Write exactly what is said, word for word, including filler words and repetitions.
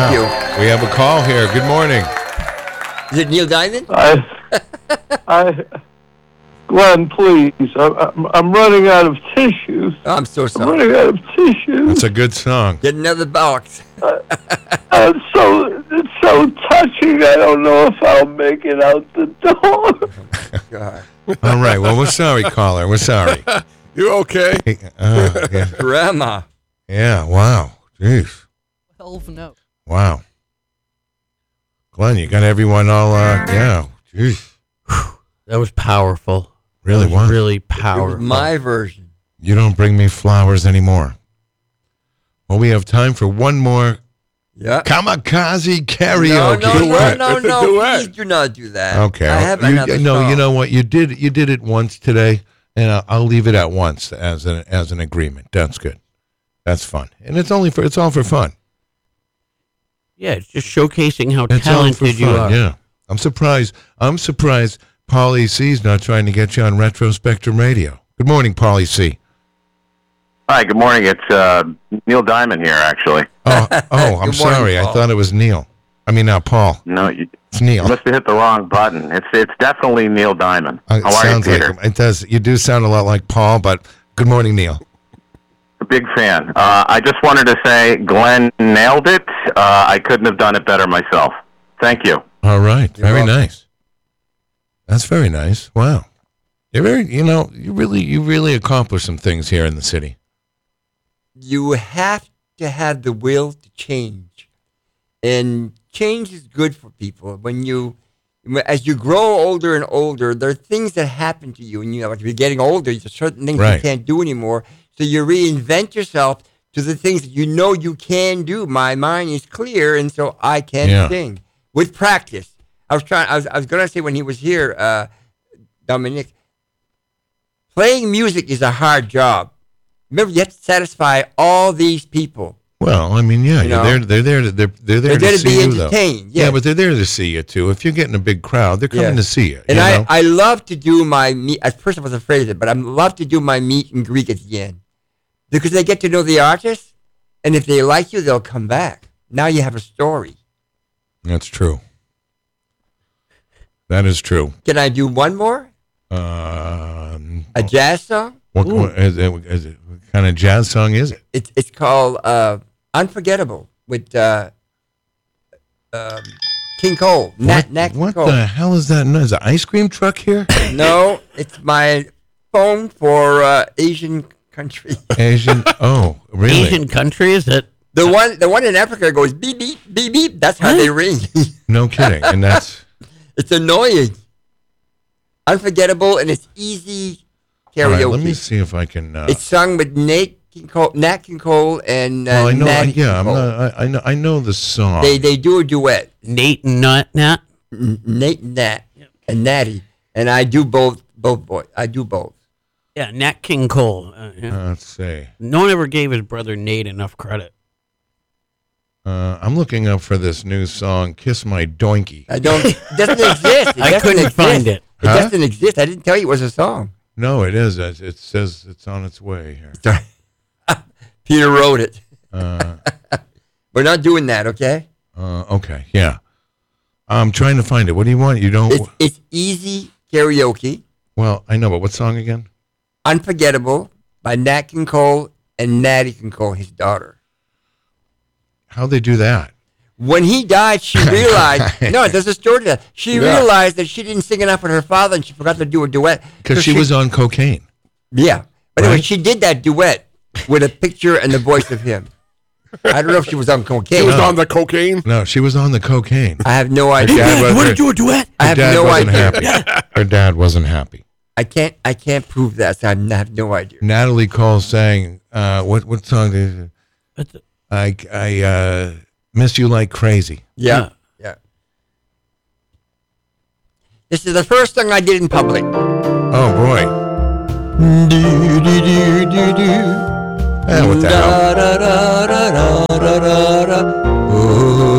Thank you. We have a call here. Good morning. Is it Neil Diamond? I, I, Glenn, please. I, I'm, I'm running out of tissues. Oh, I'm so I'm sorry. running out of tissues. That's a good song. Get another box. I'm so, it's so touching. I don't know if I'll make it out the door. God. All right. Well, we're sorry, caller. We're sorry. You okay? Uh, yeah. Grandma. yeah. Wow. Jeez. twelve no. Wow. Glenn, you got everyone all, uh, yeah. Jeez. That was powerful. Really? That was What? really It powerful. was my version. You don't bring me flowers anymore. Well, we have time for one more Yeah. kamikaze No, karaoke. no, no, Duet. no, It's a no. duet. Please do not do that. Okay. I have You- another no, song. you know what? You did you did it once today, and I'll, I'll leave it at once as an as an agreement. That's good. That's fun, and it's only for it's all for fun. Yeah, it's just showcasing how It's all for talented you fun. are. Yeah, I'm surprised. I'm surprised. Paulie C's not trying to get you on Retro Spectrum Radio. Good morning, Paulie C. Hi, good morning. It's uh, Neil Diamond here, actually. Oh, oh, I'm Good morning, sorry. I Paul. thought it was Neil. I mean, not Paul. No, you, It's you Neil. must have hit the wrong button. It's it's definitely Neil Diamond. Uh, it How are you, sounds like Peter? him. It does. You do sound a lot like Paul, but good morning, Neil. A big fan. Uh, I just wanted to say Glenn nailed it. Uh, I couldn't have done it better myself. Thank you. All right. You're Very welcome. nice. That's very nice. Wow. You're very, you know, you really, you really accomplished some things here in the city. You have to have the will to change. And change is good for people. When you, as you grow older and older, there are things that happen to you. And you know, like if you're getting older, there's certain things Right. you can't do anymore. So you reinvent yourself to the things that you know you can do. My mind is clear, and so I can Yeah. sing with practice. I was trying. I was. I was going to say when he was here, uh, Dominic. Playing music is a hard job. Remember, you have to satisfy all these people. Well, I mean, yeah, You you're know? there. They're there. To, they're they're there They're there to to see be you, though. entertained. Yeah, Yeah, but they're there to see you too. If you're getting a big crowd, they're coming Yeah. to see you. and you I, know? I love to do my meet. At first, I was afraid of it, but I love to do my meet and greet at the end because they get to know the artist, and if they like you, they'll come back. Now you have a story. That's true. That is true. Can I do one more? Um, A jazz song? what, what, is it, is it, what kind of jazz song is it? It's it's called uh, "Unforgettable" with uh, um, King Cole. Nat, what Nat King what Cole. the hell is that? Is an ice cream truck here? No, it's my phone for uh, Asian country. Asian? Oh, really? Asian country, is it? The one, the one in Africa goes beep beep beep beep. That's how they ring. No kidding. And that's It's annoying, unforgettable, and it's easy all karaoke. right. Let me see if I can. Uh, It's sung with Nate King Cole, Nat King Cole, and uh, well, I know. Nat I, King yeah, I'm Cole. not, I, I know. I know the song. They they do a duet. Nate and Nat, Nat? N- Nate and Nat and Natty, and I do both. Both boys. I do both. Yeah, Nat King Cole. Uh, yeah. Uh, let's see. No one ever gave his brother Nate enough credit. Uh, I'm looking up for this new song, "Kiss My Donkey." I don't. It doesn't exist. It I doesn't couldn't exist. find it. It Huh? doesn't exist. I didn't tell you it was a song. No, it is. It it says it's on its way here. Sorry. Peter wrote it. Uh, We're not doing that, okay? uh, okay, yeah. I'm trying to find it. What do you want? You don't. It's, it's easy karaoke. Well, I know, but what song again? Unforgettable by Nat King Cole and Natty King Cole, his daughter. How'd they do that? When he died, she realized, no, there's a story to that. She Yeah. realized that she didn't sing enough with her father and she forgot to do a duet. Because So she was on cocaine. Yeah. But anyway, Right? she did that duet with a picture and the voice of him. I don't know if she was on cocaine. It was No. on the cocaine. No, she was on the cocaine. I have no Her idea. dad, was, her, do a duet? I her have dad no wasn't idea. happy. Her dad wasn't happy. I can't. I can't prove that. So I have no idea. Natalie Cole sang, uh, what what song did That's a- I, I uh, Miss You Like Crazy. Yeah. Yeah. This is the first song I did in public. Oh, boy. Do, do, do, do, do. Eh, what the hell? Da, da, da, da, da, da, da. Oh,